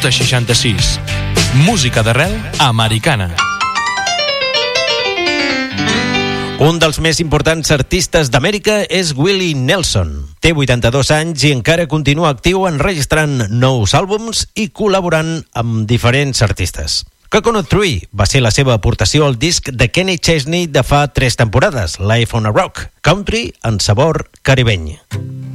Ruta 66. Música d'arrel americana. Un dels més importants artistes d'Amèrica és Willie Nelson. Té 82 anys i encara continua actiu enregistrant nous àlbums i col·laborant amb diferents artistes. Coconut Tree va ser la seva aportació al disc de Kenny Chesney de fa 3 temporades, Life on a Rock, country en sabor caribeny.